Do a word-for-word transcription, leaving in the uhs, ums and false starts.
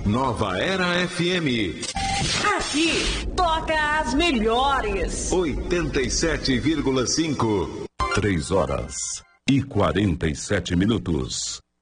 Nova Era F M. Aqui toca as melhores. oitenta e sete vírgula cinco. Três horas e quarenta e sete minutos.